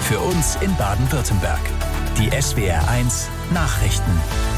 Für uns in Baden-Württemberg. Die SWR1 Nachrichten.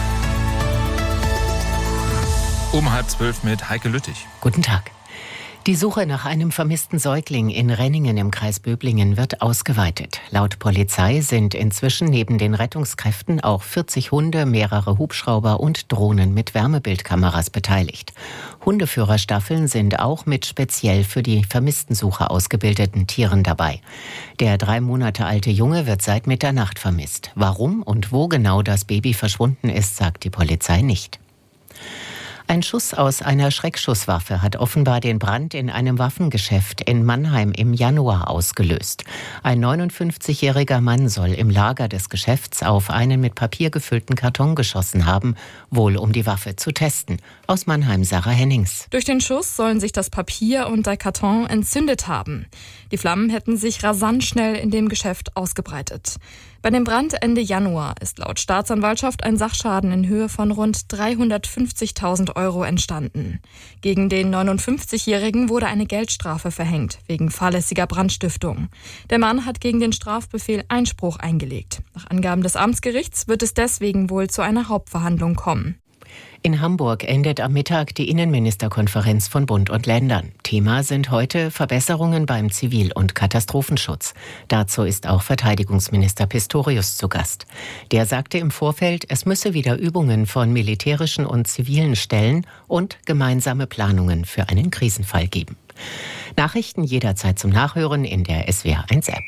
Um 11:30 mit Heike Lüttich. Guten Tag. Die Suche nach einem vermissten Säugling in Renningen im Kreis Böblingen wird ausgeweitet. Laut Polizei sind inzwischen neben den Rettungskräften auch 40 Hunde, mehrere Hubschrauber und Drohnen mit Wärmebildkameras beteiligt. Hundeführerstaffeln sind auch mit speziell für die Vermisstensuche ausgebildeten Tieren dabei. Der 3 Monate alte Junge wird seit Mitternacht vermisst. Warum und wo genau das Baby verschwunden ist, sagt die Polizei nicht. Ein Schuss aus einer Schreckschusswaffe hat offenbar den Brand in einem Waffengeschäft in Mannheim im Januar ausgelöst. Ein 59-jähriger Mann soll im Lager des Geschäfts auf einen mit Papier gefüllten Karton geschossen haben, wohl um die Waffe zu testen. Aus Mannheim Sarah Hennings. Durch den Schuss sollen sich das Papier und der Karton entzündet haben. Die Flammen hätten sich rasant schnell in dem Geschäft ausgebreitet. Bei dem Brand Ende Januar ist laut Staatsanwaltschaft ein Sachschaden in Höhe von rund 350.000 Euro entstanden. Gegen den 59-Jährigen wurde eine Geldstrafe verhängt, wegen fahrlässiger Brandstiftung. Der Mann hat gegen den Strafbefehl Einspruch eingelegt. Nach Angaben des Amtsgerichts wird es deswegen wohl zu einer Hauptverhandlung kommen. In Hamburg endet am Mittag die Innenministerkonferenz von Bund und Ländern. Thema sind heute Verbesserungen beim Zivil- und Katastrophenschutz. Dazu ist auch Verteidigungsminister Pistorius zu Gast. Der sagte im Vorfeld, es müsse wieder Übungen von militärischen und zivilen Stellen und gemeinsame Planungen für einen Krisenfall geben. Nachrichten jederzeit zum Nachhören in der SWR1-App.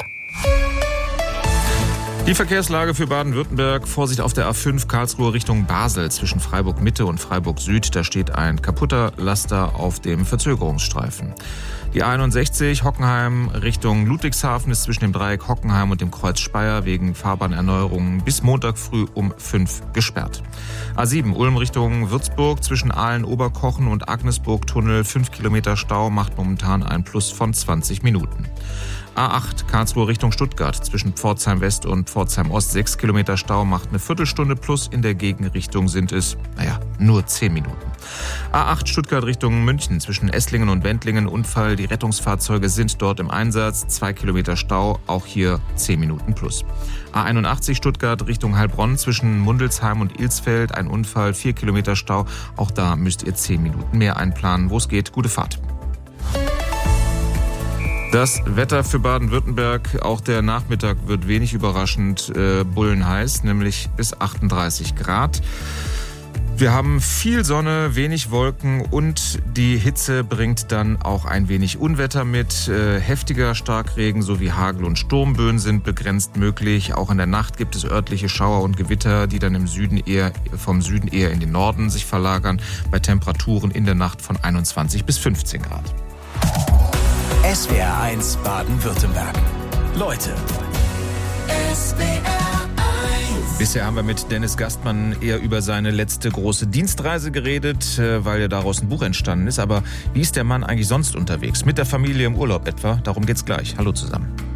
Die Verkehrslage für Baden-Württemberg. Vorsicht auf der A5 Karlsruhe Richtung Basel zwischen Freiburg-Mitte und Freiburg-Süd. Da steht ein kaputter Laster auf dem Verzögerungsstreifen. Die A61 Hockenheim Richtung Ludwigshafen ist zwischen dem Dreieck Hockenheim und dem Kreuz Speyer wegen Fahrbahnerneuerungen bis Montag früh um 5 gesperrt. A7 Ulm Richtung Würzburg zwischen Aalen-Oberkochen und Agnesburg-Tunnel 5 Kilometer Stau macht momentan ein Plus von 20 Minuten. A8 Karlsruhe Richtung Stuttgart zwischen Pforzheim West und Pforzheim Ost 6 Kilometer Stau macht eine Viertelstunde plus. In der Gegenrichtung sind es, nur 10 Minuten. A8 Stuttgart Richtung München zwischen Esslingen und Wendlingen Unfall. Die Rettungsfahrzeuge sind dort im Einsatz. 2 Kilometer Stau, auch hier 10 Minuten plus. A81 Stuttgart Richtung Heilbronn zwischen Mundelsheim und Ilsfeld. Ein Unfall, 4 Kilometer Stau. Auch da müsst ihr 10 Minuten mehr einplanen. Wo es geht, gute Fahrt. Das Wetter für Baden-Württemberg, auch der Nachmittag wird wenig überraschend bullenheiß, nämlich bis 38 Grad. Wir haben viel Sonne, wenig Wolken und die Hitze bringt dann auch ein wenig Unwetter mit. Heftiger Starkregen sowie Hagel- und Sturmböen sind begrenzt möglich. Auch in der Nacht gibt es örtliche Schauer und Gewitter, die dann vom Süden eher in den Norden sich verlagern, bei Temperaturen in der Nacht von 21 bis 15 Grad. SWR1 Baden-Württemberg. Leute. SWR1. Bisher haben wir mit Dennis Gastmann eher über seine letzte große Dienstreise geredet, weil ja daraus ein Buch entstanden ist. Aber wie ist der Mann eigentlich sonst unterwegs? Mit der Familie im Urlaub etwa? Darum geht's gleich. Hallo zusammen.